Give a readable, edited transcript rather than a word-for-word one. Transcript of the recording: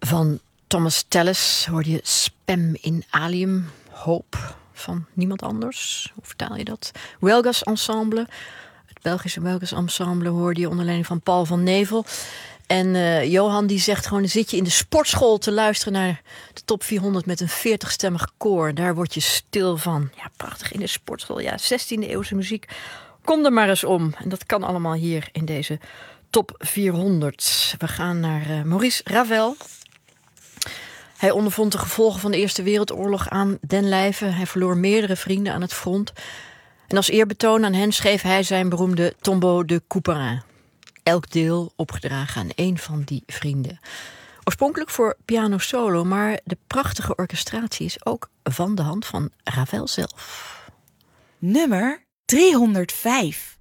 Van Thomas Tallis hoorde je Spem in Alium, hoop van niemand anders. Hoe vertaal je dat? Huelgas Ensemble, het Belgische Huelgas Ensemble hoorde je onder leiding van Paul van Nevel. En Johan die zegt gewoon, dan zit je in de sportschool te luisteren naar de top 400 met een 40-stemmig koor. Daar word je stil van. Ja, prachtig in de sportschool. Ja, 16e eeuwse muziek. Kom er maar eens om. En dat kan allemaal hier in deze top 400. We gaan naar Maurice Ravel. Hij ondervond de gevolgen van de Eerste Wereldoorlog aan den lijve. Hij verloor meerdere vrienden aan het front. En als eerbetoon aan hen schreef hij zijn beroemde Tombeau de Couperin. Elk deel opgedragen aan één van die vrienden. Oorspronkelijk voor piano solo, maar de prachtige orchestratie is ook van de hand van Ravel zelf. Nummer 305.